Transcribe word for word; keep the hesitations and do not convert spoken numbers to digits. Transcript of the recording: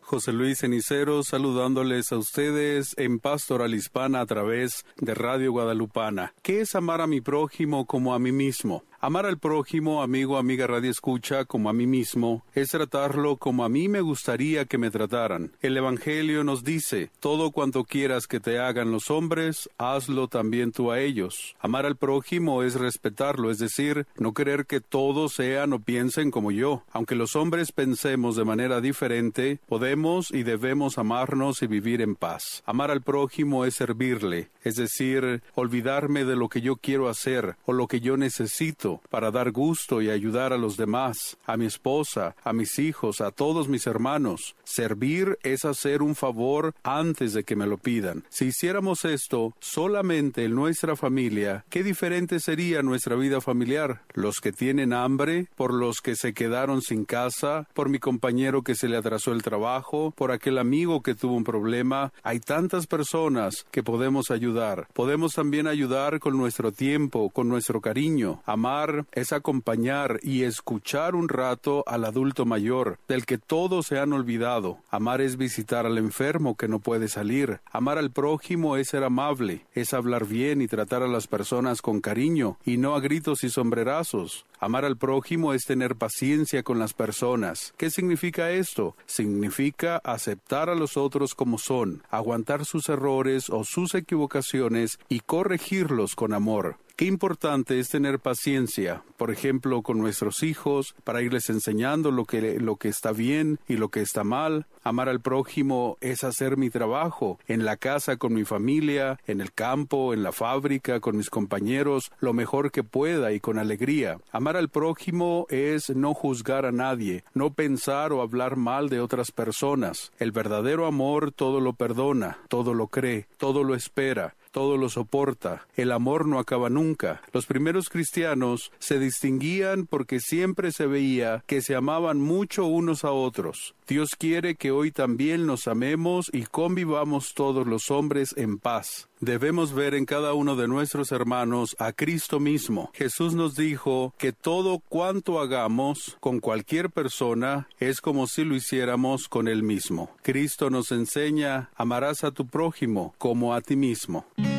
José Luis Cenicero saludándoles a ustedes en Pastoral Hispana a través de Radio Guadalupana. ¿Qué es amar a mi prójimo como a mí mismo? Amar al prójimo, amigo, amiga Radio Escucha, como a mí mismo, es tratarlo como a mí me gustaría que me trataran. El Evangelio nos dice, todo cuanto quieras que te hagan los hombres, hazlo también tú a ellos. Amar al prójimo es respetarlo, es decir, no querer que todos sean o piensen como yo. Aunque los hombres pensemos de manera diferente, podemos y debemos amarnos y vivir en paz. Amar al prójimo es servirle, es decir, olvidarme de lo que yo quiero hacer o lo que yo necesito para dar gusto y ayudar a los demás, a mi esposa, a mis hijos, a todos mis hermanos. Servir es hacer un favor antes de que me lo pidan. Si hiciéramos esto solamente en nuestra familia, ¿qué diferente sería nuestra vida familiar? Los que tienen hambre, por los que se quedaron sin casa, por mi compañero que se le atrasó el trabajo, por aquel amigo que tuvo un problema. Hay tantas personas que podemos ayudar. Podemos también ayudar con nuestro tiempo, con nuestro cariño. Amar es acompañar y escuchar un rato al adulto mayor, del que todos se han olvidado. Amar es visitar al enfermo que no puede salir. Amar al prójimo es ser amable, es hablar bien y tratar a las personas con cariño, y no a gritos y sombrerazos. Amar al prójimo es tener paciencia con las personas. ¿Qué significa esto? Significa aceptar a los otros como son, aguantar sus errores o sus equivocaciones y corregirlos con amor. Qué importante es tener paciencia, por ejemplo, con nuestros hijos, para irles enseñando lo que, lo que está bien y lo que está mal. Amar al prójimo es hacer mi trabajo, en la casa con mi familia, en el campo, en la fábrica, con mis compañeros, lo mejor que pueda y con alegría. Amar al prójimo es no juzgar a nadie, no pensar o hablar mal de otras personas. El verdadero amor todo lo perdona, todo lo cree, todo lo espera, todo lo soporta. El amor no acaba nunca. Los primeros cristianos se distinguían porque siempre se veía que se amaban mucho unos a otros. Dios quiere que hoy también nos amemos y convivamos todos los hombres en paz. Debemos ver en cada uno de nuestros hermanos a Cristo mismo. Jesús nos dijo que todo cuanto hagamos con cualquier persona es como si lo hiciéramos con Él mismo. Cristo nos enseña, amarás a tu prójimo como a ti mismo.